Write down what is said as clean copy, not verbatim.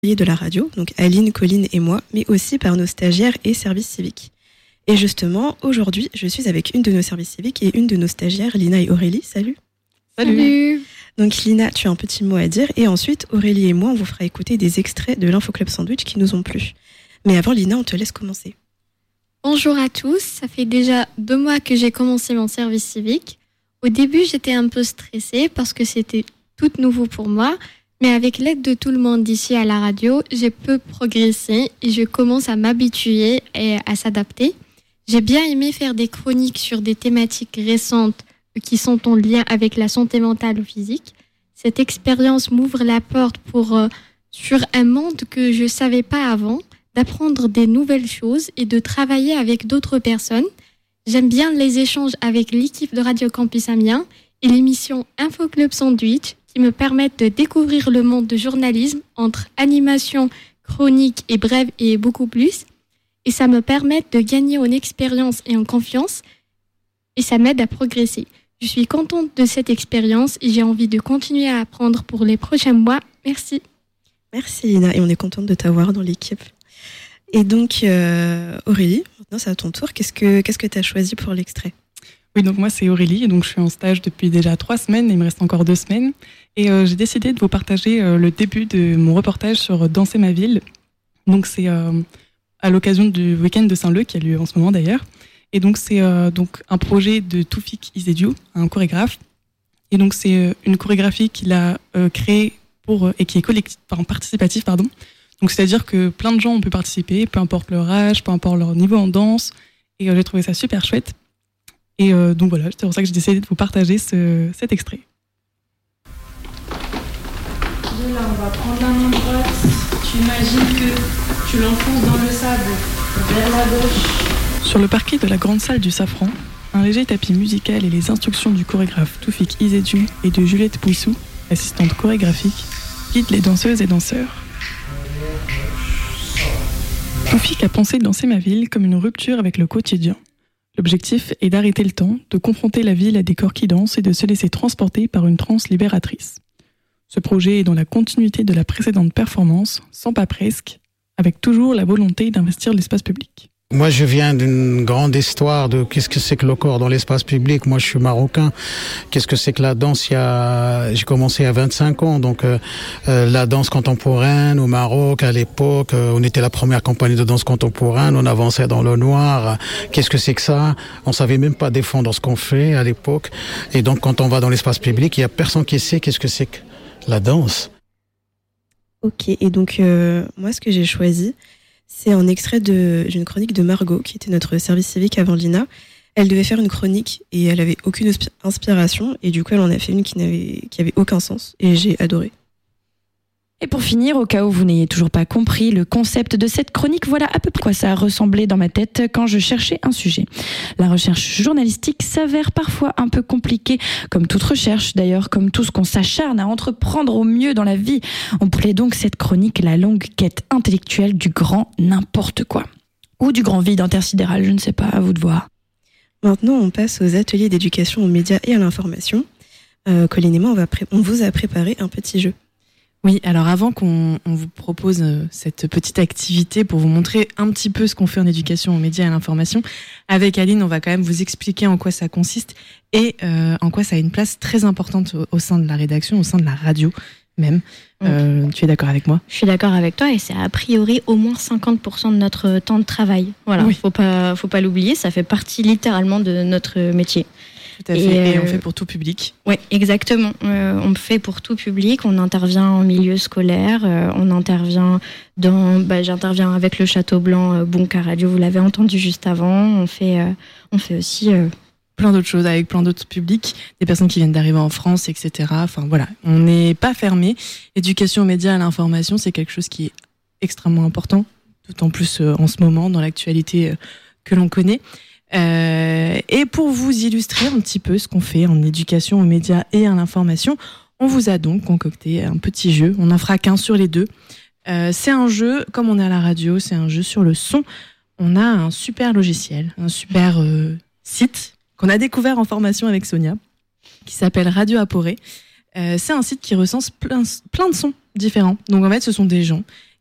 de la radio, donc Aline, Colline et moi, mais aussi par nos stagiaires et services civiques. Et justement, aujourd'hui, je suis avec une de nos services civiques et une de nos stagiaires, Lina et Aurélie. Salut. Salut. Donc Lina, tu as un petit mot à dire et ensuite Aurélie et moi, on vous fera écouter des extraits de l'Info Club Sandwich qui nous ont plu. Mais avant Lina, on te laisse commencer. Bonjour à tous, ça fait déjà 2 mois que j'ai commencé mon service civique. Au début, j'étais un peu stressée parce que c'était tout nouveau pour moi. Mais avec l'aide de tout le monde ici à la radio, j'ai peu progressé et je commence à m'habituer et à s'adapter. J'ai bien aimé faire des chroniques sur des thématiques récentes qui sont en lien avec la santé mentale ou physique. Cette expérience m'ouvre la porte sur un monde que je ne savais pas avant, d'apprendre des nouvelles choses et de travailler avec d'autres personnes. J'aime bien les échanges avec l'équipe de Radio Campus Amiens et l'émission Info Club Sandwich, qui me permettent de découvrir le monde du journalisme entre animation, chronique et brève et beaucoup plus. Et ça me permet de gagner en expérience et en confiance. Et ça m'aide à progresser. Je suis contente de cette expérience et j'ai envie de continuer à apprendre pour les prochains mois. Merci. Merci Lina, et on est contente de t'avoir dans l'équipe. Et donc Aurélie, maintenant c'est à ton tour. Qu'est-ce que tu as choisi pour l'extrait ? Oui, donc moi c'est Aurélie et donc je suis en stage depuis déjà 3 semaines et il me reste encore 2 semaines. Et j'ai décidé de vous partager le début de mon reportage sur Danser ma ville. Donc c'est à l'occasion du week-end de Saint-Leu qui a lieu en ce moment d'ailleurs. Et donc c'est donc un projet de Toufik Izediou, un chorégraphe. Et donc c'est une chorégraphie qu'il a créée et qui est participative. Donc c'est-à-dire que plein de gens ont pu participer, peu importe leur âge, peu importe leur niveau en danse. Et j'ai trouvé ça super chouette. Et donc voilà, c'est pour ça que j'ai décidé de vous partager cet extrait. De là, on va prendre la main droite. Tu imagines que tu l'enfonces dans le sable vers la gauche. Sur le parquet de la grande salle du Safran, un léger tapis musical et les instructions du chorégraphe Toufik Izediou et de Juliette Pouissou, assistante chorégraphique, guident les danseuses et danseurs. Toufik a pensé Danser ma ville comme une rupture avec le quotidien. L'objectif est d'arrêter le temps, de confronter la ville à des corps qui dansent et de se laisser transporter par une transe libératrice. Ce projet est dans la continuité de la précédente performance, sans pas presque, avec toujours la volonté d'investir l'espace public. Moi, je viens d'une grande histoire de qu'est-ce que c'est que le corps dans l'espace public. Moi, je suis marocain. Qu'est-ce que c'est que la danse? J'ai commencé à 25 ans. Donc, la danse contemporaine au Maroc, à l'époque, on était la première compagnie de danse contemporaine. On avançait dans le noir. Qu'est-ce que c'est que ça? On savait même pas défendre ce qu'on fait à l'époque. Et donc, quand on va dans l'espace public, il y a personne qui sait qu'est-ce que c'est que la danse. Ok, et donc, moi, ce que j'ai choisi, c'est un extrait d'une chronique de Margot, qui était notre service civique avant Lina. Elle devait faire une chronique et elle avait aucune inspiration. Et du coup, elle en a fait une qui avait aucun sens. Et j'ai adoré. Et pour finir, au cas où vous n'ayez toujours pas compris le concept de cette chronique, voilà à peu près quoi ça a ressemblé dans ma tête quand je cherchais un sujet. La recherche journalistique s'avère parfois un peu compliquée, comme toute recherche d'ailleurs, comme tout ce qu'on s'acharne à entreprendre au mieux dans la vie. On appelait donc cette chronique la longue quête intellectuelle du grand n'importe quoi. Ou du grand vide intersidéral, je ne sais pas, à vous de voir. Maintenant, on passe aux ateliers d'éducation aux médias et à l'information. Colline et moi, on vous a préparé un petit jeu. Oui, alors avant qu'on vous propose cette petite activité pour vous montrer un petit peu ce qu'on fait en éducation aux médias et à l'information, avec Aline, on va quand même vous expliquer en quoi ça consiste et en quoi ça a une place très importante au sein de la rédaction, au sein de la radio même. Tu es d'accord avec moi ? Je suis d'accord avec toi et c'est a priori au moins 50% de notre temps de travail. Voilà, oui. Faut pas l'oublier, ça fait partie littéralement de notre métier. Tout à fait. Et on fait pour tout public. Oui, exactement. On fait pour tout public. On intervient en milieu scolaire. On intervient j'interviens avec le Château Blanc, Bonca Radio. Vous l'avez entendu juste avant. On fait aussi plein d'autres choses avec plein d'autres publics, des personnes qui viennent d'arriver en France, etc. Enfin voilà, on n'est pas fermé. Éducation aux médias, à l'information, c'est quelque chose qui est extrêmement important, d'autant plus en ce moment dans l'actualité que l'on connaît. Et pour vous illustrer un petit peu ce qu'on fait en éducation aux médias et à l'information, on vous a donc concocté un petit jeu. On n'en fera qu'un sur les deux. C'est un jeu, comme on est à la radio, c'est un jeu sur le son. On a un super logiciel, un super site qu'on a découvert en formation avec Sonia, qui s'appelle Radio Aporé. C'est un site qui recense plein de sons différents. Donc en fait, ce sont des gens